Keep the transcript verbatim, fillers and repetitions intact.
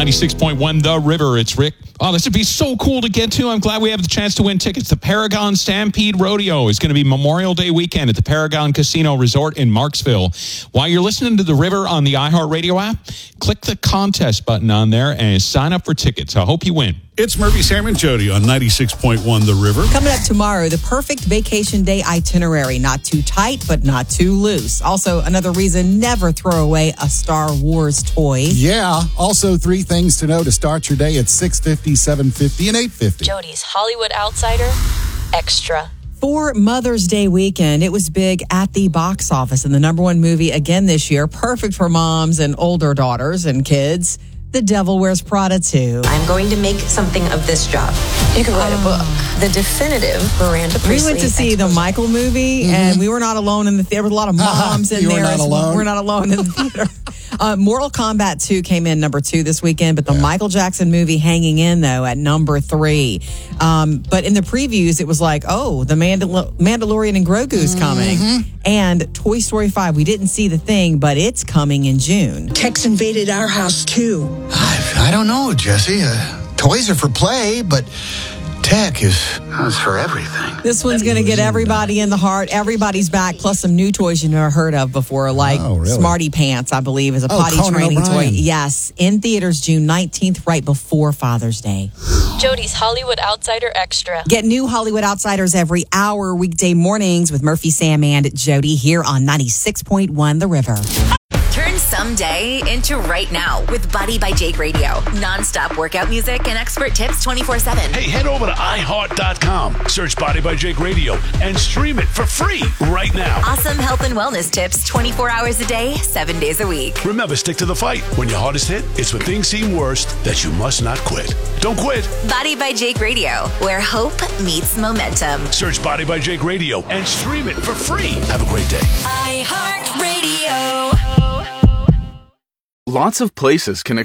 ninety-six point one The River. It's Rick. Oh, this would be so cool to get to. I'm glad we have the chance to win tickets. The Paragon Stampede Rodeo is going to be Memorial Day weekend at the Paragon Casino Resort in Marksville. While you're listening to The River on the iHeartRadio app, click the contest button on there and sign up for tickets. I hope you win. It's Murphy, Sam, and Jody on ninety-six point one The River. Coming up tomorrow, the perfect vacation day itinerary. Not too tight, but not too loose. Also, another reason never throw away a Star Wars toy. Yeah. Also, three things to know to start your day at six fifty, seven fifty, and eight fifty. Jody's Hollywood Outsider Extra. For Mother's Day weekend, it was big at the box office. And the number one movie again this year, perfect for moms and older daughters and kids, The Devil Wears Prada two. I'm going to make something of this job. You could write a book. The definitive Miranda Priestly. We went to see the Michael movie, mm-hmm. and we were not alone in the theater. There were a lot of moms uh-huh. in you there. Were not alone. We're not alone in the theater. uh, Mortal Kombat two came in number two this weekend, but the yeah. Michael Jackson movie hanging in, though, at number three. Um, but in the previews, it was like, oh, the Mandal- Mandalorian and Grogu's coming. Mm-hmm. And Toy Story five, we didn't see the thing, but it's coming in June. Tex invaded our house, too. I, I don't know, Jesse. Uh, toys are for play, but tech is, is for everything. This one's going to get everybody in the heart. Everybody's back, plus some new toys you've never heard of before, like oh, really? Smarty Pants, I believe, is a oh, potty Conan training O'Brien. toy. Yes, in theaters June nineteenth, right before Father's Day. Jody's Hollywood Outsider Extra. Get new Hollywood Outsiders every hour, weekday mornings with Murphy, Sam, and Jody here on ninety-six point one The River. Turn someday into right now with Body by Jake Radio. Non-stop workout music and expert tips twenty-four seven. Hey, head over to i heart dot com. Search Body by Jake Radio and stream it for free right now. Awesome health and wellness tips twenty-four hours a day, seven days a week. Remember, stick to the fight. When your heart is hit, it's when things seem worst that you must not quit. Don't quit. Body by Jake Radio, where hope meets momentum. Search Body by Jake Radio and stream it for free. Have a great day. iHeartRadio. Lots of places can